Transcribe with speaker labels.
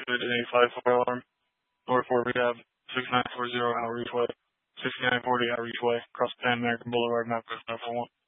Speaker 1: Good and 854 alarm. North 4 rehab, 6940 Outreach Way, 6940 Outreach Way, across Pan American Boulevard, Mount Cook 941.